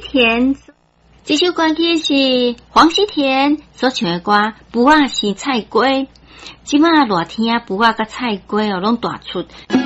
田。这首歌曲是黄西田所唱的歌《不啊是菜瓜》。即马热天啊，不啊甲菜瓜哦，拢大出。